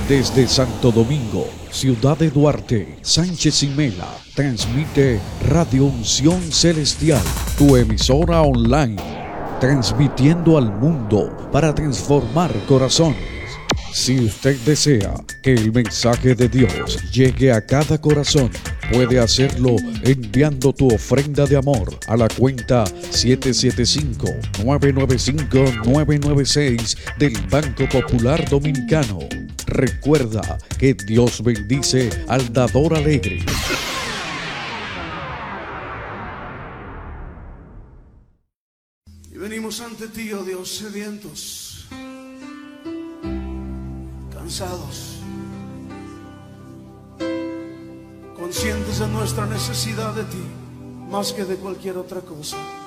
Desde Santo Domingo, Ciudad de Duarte, Sánchez y Mela, transmite Radio Unción Celestial, tu emisora online, transmitiendo al mundo para transformar corazones. Si usted desea que el mensaje de Dios llegue a cada corazón, puede hacerlo enviando tu ofrenda de amor a la cuenta 775-995-996 del Banco Popular Dominicano. Recuerda que Dios bendice al dador alegre. Y venimos ante ti, oh Dios, sedientos, cansados, conscientes de nuestra necesidad de ti, más que de cualquier otra cosa.